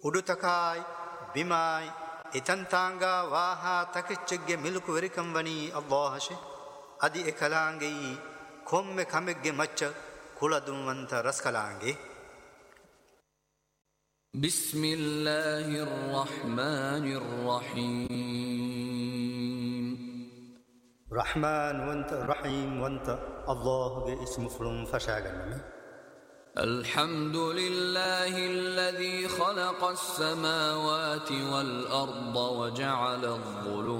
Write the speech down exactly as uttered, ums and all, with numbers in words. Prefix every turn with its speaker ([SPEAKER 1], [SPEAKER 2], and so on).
[SPEAKER 1] උඩුතකයි බිමයි ඉතන්තාංගා වාහා තකිච්චෙක්ගේ මිලුකු වෙරිකම් වනී අල්ලාහෂේ අදි එකලාංගෙයි කොම්මෙ කමෙක්ගේ මච්ච කුලදුම්වන්ත රස්කලාංගේ
[SPEAKER 2] බිස්මිල්ලාහිර් රහ්මානිර් රහීම්
[SPEAKER 1] රහ්මාන් වන්ත රහීම් වන්ත අල්ලාහගේ ඉස්මු ෆුලුම් ෆෂාගන්නමි
[SPEAKER 2] الحمد لله الذي خلق السماوات والأرض وجعل الظلم